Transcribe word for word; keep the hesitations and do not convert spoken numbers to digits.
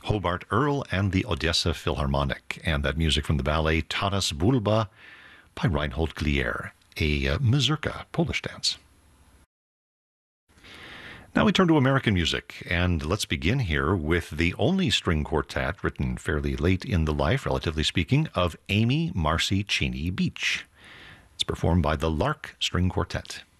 Hobart Earl and the Odessa Philharmonic, and that music from the ballet Taras Bulba by Reinhold Glier, a uh, mazurka, Polish dance. Now we turn to American music, and let's begin here with the only string quartet written fairly late in the life, relatively speaking, of Amy Marcy Cheney Beach. It's performed by the Lark String Quartet.